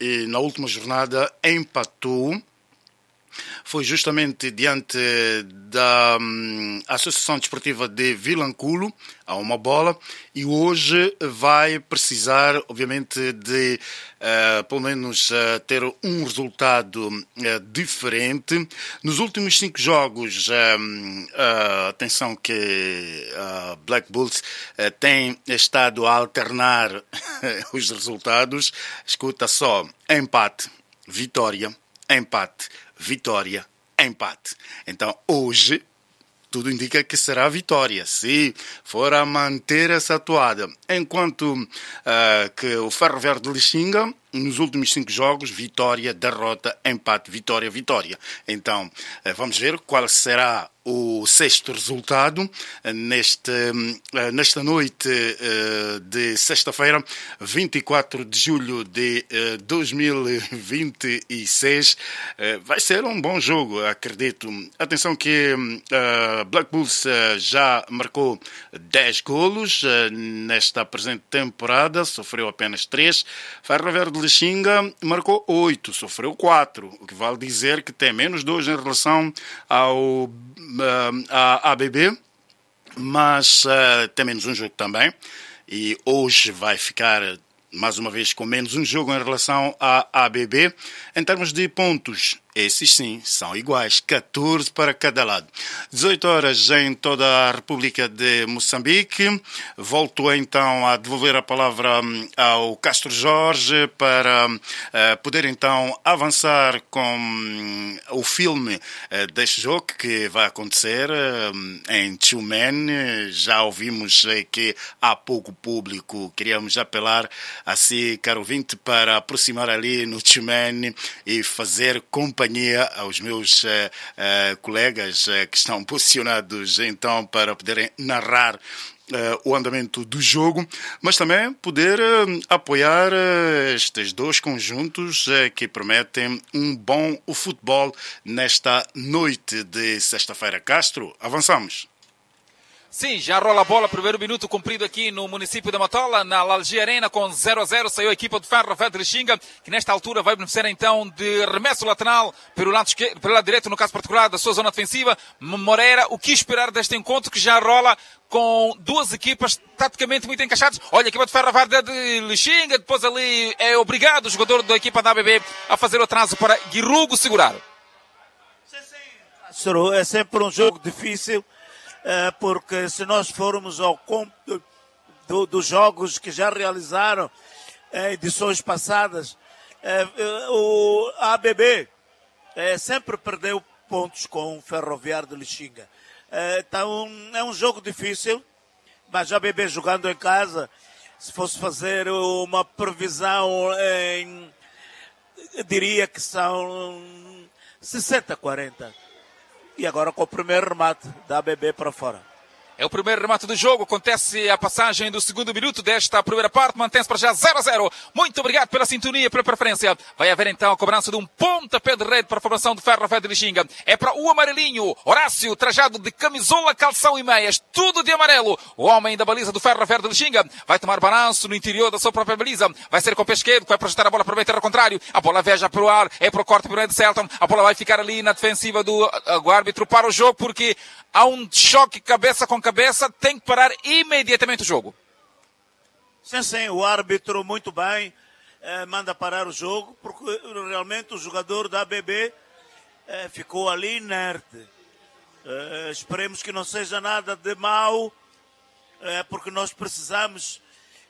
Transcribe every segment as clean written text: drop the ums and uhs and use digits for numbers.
na última jornada empatou. Foi justamente diante da Associação Desportiva de Vilanculo, a uma bola, e hoje vai precisar, obviamente, de pelo menos ter um resultado diferente. Nos últimos 5 jogos, atenção que Black Bulls tem estado a alternar os resultados. Escuta só, empate, vitória, empate, vitória, empate. Então, hoje, tudo indica que será vitória, se for a manter essa atuada. Enquanto que o Ferro Verde de Lixinga, nos últimos 5 jogos, vitória, derrota, empate, vitória, vitória. Então, vamos ver qual será o 6º resultado nesta noite de sexta-feira, 24 de julho de 2026. Vai ser um bom jogo, acredito. Atenção que Black Bulls já marcou 10 golos nesta presente temporada, sofreu apenas 3. Ferro Verde de Lixinga marcou 8, sofreu 4, o que vale dizer que tem menos 2 em relação à ABB, mas tem menos um jogo também, e hoje vai ficar mais uma vez com menos um jogo em relação à ABB. Em termos de pontos, esses sim são iguais, 14 para cada lado. 18 horas em toda a República de Moçambique. Volto então a devolver a palavra ao Castro Jorge para poder então avançar com o filme deste jogo que vai acontecer em Tchumene. Já ouvimos que há pouco público. Queríamos apelar a si, caro ouvinte, para aproximar ali no Tchumene e fazer companhia aos meus colegas que estão posicionados então para poderem narrar o andamento do jogo, mas também poder apoiar estes 2 conjuntos que prometem um bom futebol nesta noite de sexta-feira. Castro, avançamos. Sim, já rola a bola, primeiro minuto cumprido aqui no município da Matola, na Lalgia Arena, com 0-0, saiu a equipa do Ferro Verde de Lixinga, que nesta altura vai beneficiar então de remesso lateral pelo lado esquerdo, pelo lado direito, no caso particular da sua zona defensiva. Moreira, o que esperar deste encontro que já rola com 2 equipas taticamente muito encaixadas? Olha, a equipa do Ferro Verde de Lixinga, depois ali é obrigado o jogador da equipa da ABB a fazer o atraso para Guirrugo segurar. É sempre um jogo difícil, porque se nós formos ao dos jogos que já realizaram edições passadas, o ABB sempre perdeu pontos com o Ferroviário de Lixinga. Então é um jogo difícil, mas o ABB jogando em casa, se fosse fazer uma previsão, eu diria que são 60-40. E agora com o primeiro remate da ABB para fora. É o primeiro remate do jogo, acontece a passagem do segundo minuto desta primeira parte, mantém-se para já 0-0. Muito obrigado pela sintonia, pela preferência. Vai haver então a cobrança de um pontapé de rede para a formação do Ferro Verde de Lixinga. É para o amarelinho, Horácio, trajado de camisola, calção e meias, tudo de amarelo. O homem da baliza do Ferro Verde de Lixinga vai tomar balanço no interior da sua própria baliza. Vai ser com o pé esquerdo, vai projetar a bola para o meio terra contrário. A bola viaja para o ar, é para o corte para o Ed Selton. A bola vai ficar ali na defensiva do árbitro para o jogo, porque há um choque cabeça com cabeça, tem que parar imediatamente o jogo. Sim, o árbitro muito bem manda parar o jogo, porque realmente o jogador da ABB ficou ali inerte. Esperemos que não seja nada de mau, porque nós precisamos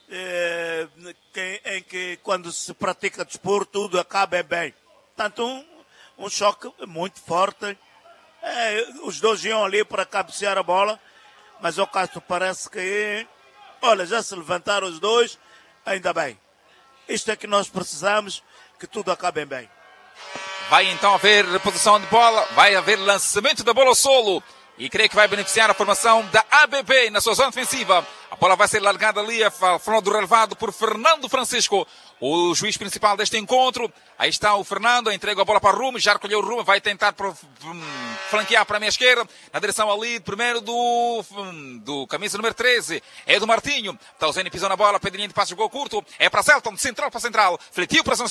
em que quando se pratica desporto tudo acabe bem. Portanto, um choque muito forte. Os 2 iam ali para cabecear a bola, mas ao Castro parece que, olha, já se levantaram os 2, ainda bem. Isto é que nós precisamos, que tudo acabe bem. Vai então haver reposição de bola, vai haver lançamento da bola ao solo, e creio que vai beneficiar a formação da ABB na sua zona defensiva. A bola vai ser largada ali, a forma do relevado por Fernando Francisco, o juiz principal deste encontro. Aí está o Fernando, entrega a bola para o Rumo, já recolheu o Rumo, vai tentar flanquear para a minha esquerda, na direção ali, primeiro do camisa número 13, é do Martinho. Tauzeni pisou na bola, Pedrinho de passo, jogou curto, é para Celton, de central para central, fletiu para a zona